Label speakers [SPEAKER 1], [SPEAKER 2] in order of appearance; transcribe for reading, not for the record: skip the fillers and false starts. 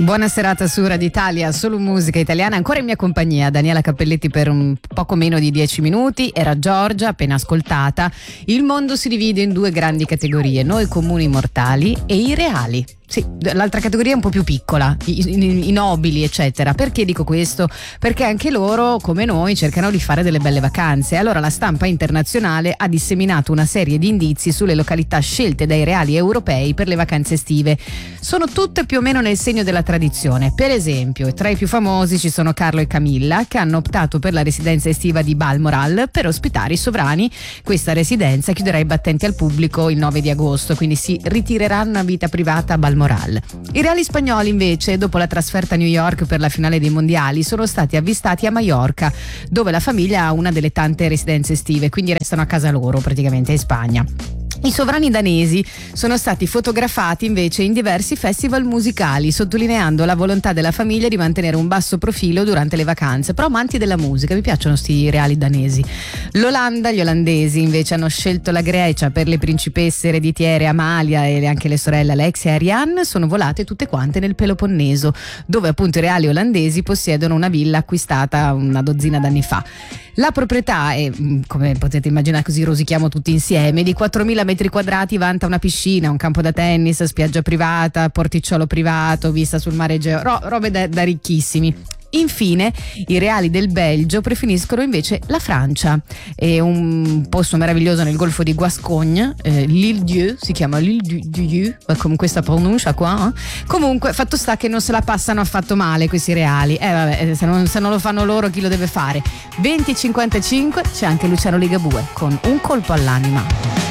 [SPEAKER 1] Buona serata su Radio Italia, solo musica italiana, ancora in mia compagnia Daniela Cappelletti per un poco meno di 10 minuti, era Giorgia, appena ascoltata. Il mondo si divide in due grandi categorie, noi comuni mortali e i reali. Sì, l'altra categoria è un po' più piccola, i nobili eccetera. Perché dico questo? Perché anche loro, come noi, cercano di fare delle belle vacanze. Allora la stampa internazionale ha disseminato una serie di indizi sulle località scelte dai reali europei per le vacanze estive. Sono tutte più o meno nel segno della tradizione. Per esempio, tra i più famosi ci sono Carlo e Camilla, che hanno optato per la residenza estiva di Balmoral per ospitare i sovrani. Questa residenza chiuderà i battenti al pubblico il 9 di agosto, quindi si ritireranno a vita privata a Balmoral. I reali spagnoli invece, dopo la trasferta a New York per la finale dei mondiali, sono stati avvistati a Maiorca, dove la famiglia ha una delle tante residenze estive, quindi restano a casa loro praticamente in Spagna. I sovrani danesi sono stati fotografati invece in diversi festival musicali, sottolineando la volontà della famiglia di mantenere un basso profilo durante le vacanze, però amanti della musica, mi piacciono sti reali danesi. L'Olanda, gli olandesi invece hanno scelto la Grecia per le principesse ereditiere Amalia e anche le sorelle Alexia e Ariane, sono volate tutte quante nel Peloponneso, dove appunto i reali olandesi possiedono una villa acquistata una dozzina d'anni fa. La proprietà è, come potete immaginare, così rosichiamo tutti insieme, di 4.000 metri quadrati, vanta una piscina, un campo da tennis, spiaggia privata, porticciolo privato, vista sul mare Egeo, robe da ricchissimi. Infine, i reali del Belgio preferiscono invece la Francia. È un posto meraviglioso nel golfo di Gascogne, l'Île Dieu, si chiama l'Île Dieu, con questa pronuncia qua. Comunque, fatto sta che non se la passano affatto male questi reali. Vabbè, se non lo fanno loro, chi lo deve fare? 20:55, c'è anche Luciano Ligabue con Un colpo all'anima.